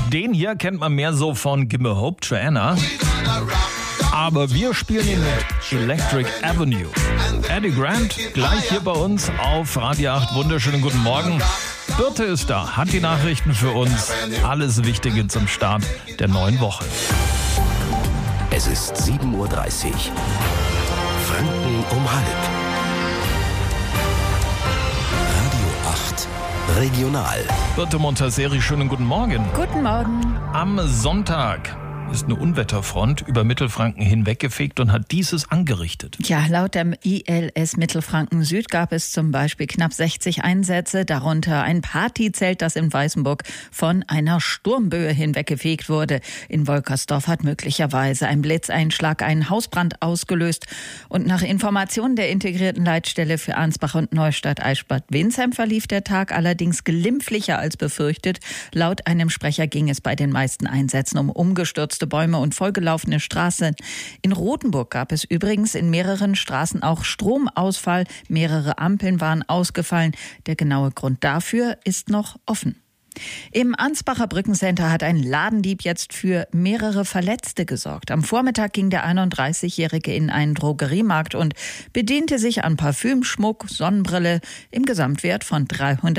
Den hier kennt man mehr so von Gimme Hope, Joanna. Aber wir spielen ihn mit Electric Avenue. Eddie Grant, gleich hier bei uns auf Radio 8. Wunderschönen guten Morgen. Birte ist da, hat die Nachrichten für uns. Alles Wichtige zum Start der neuen Woche. Es ist 7:30 Uhr. Franken um halb. Radio 8 Regional. Birte Montasseri, schönen guten Morgen. Guten Morgen. Am Sonntag ist eine Unwetterfront über Mittelfranken hinweggefegt und hat dieses angerichtet. Ja, laut dem ILS Mittelfranken Süd gab es zum Beispiel knapp 60 Einsätze, darunter ein Partyzelt, das in Weißenburg von einer Sturmböe hinweggefegt wurde. In Wolkersdorf hat möglicherweise ein Blitzeinschlag einen Hausbrand ausgelöst. Und nach Informationen der integrierten Leitstelle für Ansbach und Neustadt-Eichstätt-Winsheim verlief der Tag allerdings glimpflicher als befürchtet. Laut einem Sprecher ging es bei den meisten Einsätzen um umgestürzte Bäume und vollgelaufene Straßen. In Rothenburg gab es übrigens in mehreren Straßen auch Stromausfall. Mehrere Ampeln waren ausgefallen. Der genaue Grund dafür ist noch offen. Im Ansbacher Brückencenter hat ein Ladendieb jetzt für mehrere Verletzte gesorgt. Am Vormittag ging der 31-Jährige in einen Drogeriemarkt und bediente sich an Parfüm, Schmuck, Sonnenbrille im Gesamtwert von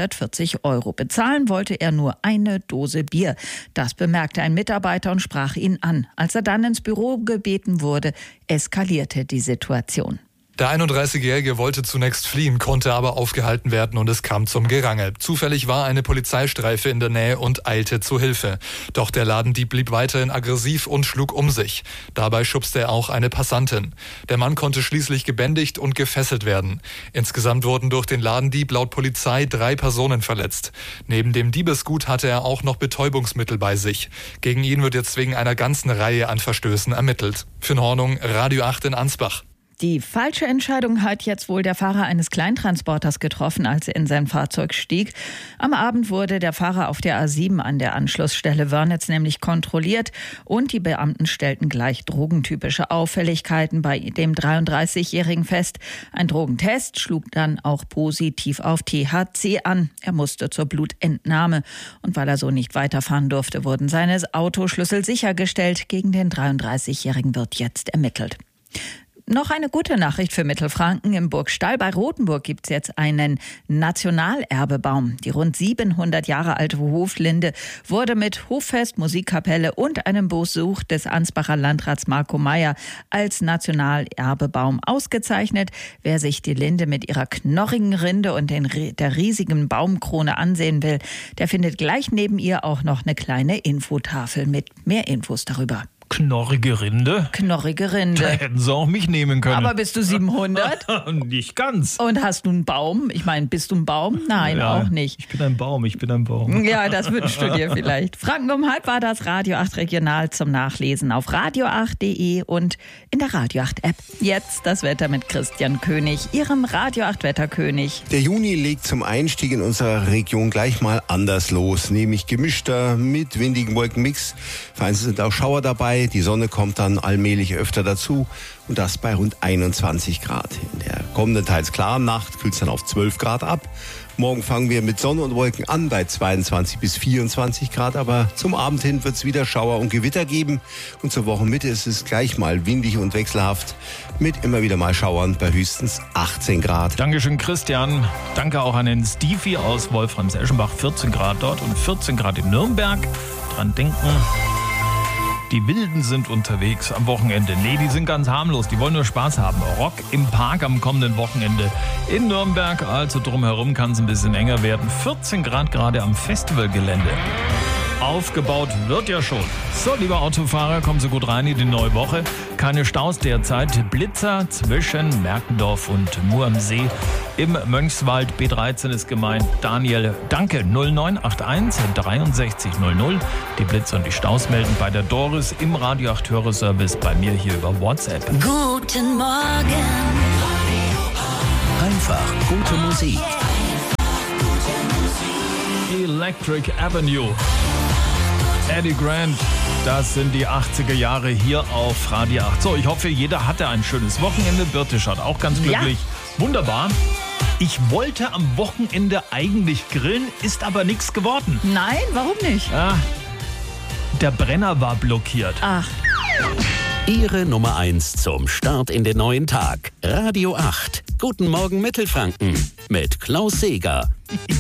340 €. Bezahlen wollte er nur eine Dose Bier. Das bemerkte ein Mitarbeiter und sprach ihn an. Als er dann ins Büro gebeten wurde, eskalierte die Situation. Der 31-Jährige wollte zunächst fliehen, konnte aber aufgehalten werden und es kam zum Gerangel. Zufällig war eine Polizeistreife in der Nähe und eilte zu Hilfe. Doch der Ladendieb blieb weiterhin aggressiv und schlug um sich. Dabei schubste er auch eine Passantin. Der Mann konnte schließlich gebändigt und gefesselt werden. Insgesamt wurden durch den Ladendieb laut Polizei 3 Personen verletzt. Neben dem Diebesgut hatte er auch noch Betäubungsmittel bei sich. Gegen ihn wird jetzt wegen einer ganzen Reihe an Verstößen ermittelt. Für in Ordnung, Radio 8 in Ansbach. Die falsche Entscheidung hat jetzt wohl der Fahrer eines Kleintransporters getroffen, als er in sein Fahrzeug stieg. Am Abend wurde der Fahrer auf der A7 an der Anschlussstelle Wörnitz nämlich kontrolliert und die Beamten stellten gleich drogentypische Auffälligkeiten bei dem 33-Jährigen fest. Ein Drogentest schlug dann auch positiv auf THC an. Er musste zur Blutentnahme und weil er so nicht weiterfahren durfte, wurden seine Autoschlüssel sichergestellt. Gegen den 33-Jährigen wird jetzt ermittelt. Noch eine gute Nachricht für Mittelfranken. Im Burgstall bei Rothenburg gibt es jetzt einen Nationalerbebaum. Die rund 700 Jahre alte Hoflinde wurde mit Hoffest, Musikkapelle und einem Besuch des Ansbacher Landrats Marco Meyer als Nationalerbebaum ausgezeichnet. Wer sich die Linde mit ihrer knorrigen Rinde und der riesigen Baumkrone ansehen will, der findet gleich neben ihr auch noch eine kleine Infotafel mit mehr Infos darüber. Knorrige Rinde? Knorrige Rinde. Da hätten sie auch mich nehmen können. Aber bist du 700? Nicht ganz. Und hast du einen Baum? Ich meine, bist du ein Baum? Nein, ja, auch nicht. Ich bin ein Baum. Ja, das wünschst du dir vielleicht. Franken um halb war das Radio 8 Regional zum Nachlesen auf radio8.de und in der Radio 8 App. Jetzt das Wetter mit Christian König, Ihrem Radio 8 Wetterkönig. Der Juni legt zum Einstieg in unserer Region gleich mal anders los, nämlich gemischter mit windigen Wolkenmix. Vereinzelt sind auch Schauer dabei. Die Sonne kommt dann allmählich öfter dazu und das bei rund 21 Grad. In der kommenden teils klaren Nacht kühlt es dann auf 12 Grad ab. Morgen fangen wir mit Sonne und Wolken an bei 22 bis 24 Grad, aber zum Abend hin wird es wieder Schauer und Gewitter geben. Und zur Wochenmitte ist es gleich mal windig und wechselhaft mit immer wieder mal Schauern bei höchstens 18 Grad. Dankeschön, Christian. Danke auch an den Stevie aus Wolframs-Eschenbach. 14 Grad dort und 14 Grad in Nürnberg. Dran denken. Die Wilden sind unterwegs am Wochenende. Nee, die sind ganz harmlos. Die wollen nur Spaß haben. Rock im Park am kommenden Wochenende in Nürnberg. Also drumherum kann es ein bisschen enger werden. 14 Grad gerade am Festivalgelände. Aufgebaut wird ja schon. So, lieber Autofahrer, kommen Sie gut rein in die neue Woche. Keine Staus derzeit. Blitzer zwischen Merkendorf und Mur am See. Im Mönchswald B13 ist gemeint. Daniel, danke. 0981 6300. Die Blitzer und die Staus melden bei der Doris im Radio 8 Hörerservice bei mir hier über WhatsApp. Guten Morgen. Einfach gute Musik. Electric Avenue. Eddie Grant, das sind die 80er Jahre hier auf Radio 8. So, ich hoffe, jeder hatte ein schönes Wochenende. Birte schaut auch ganz glücklich. Ja. Wunderbar. Ich wollte am Wochenende eigentlich grillen, ist aber nichts geworden. Nein, warum nicht? Ja, Der Brenner war blockiert. Ach, Ihre Nummer 1 zum Start in den neuen Tag. Radio 8. Guten Morgen Mittelfranken mit Klaus Seeger.